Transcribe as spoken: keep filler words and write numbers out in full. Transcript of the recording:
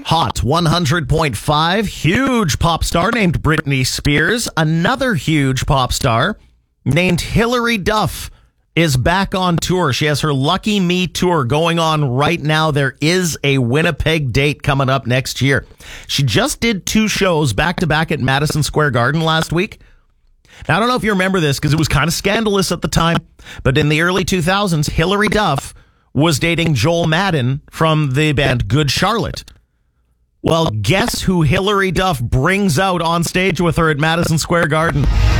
Hot one hundred point five, huge pop star named Britney Spears. Another huge pop star named Hilary Duff is back on tour. She has her Lucky Me tour going on right now. There is a Winnipeg date coming up next year. She just did two shows back to back at Madison Square Garden last week. Now, I don't know if you remember this because it was kind of scandalous at the time, but in the early two thousands, Hilary Duff was dating Joel Madden from the band Good Charlotte. Well, guess who Hilary Duff brings out on stage with her at Madison Square Garden?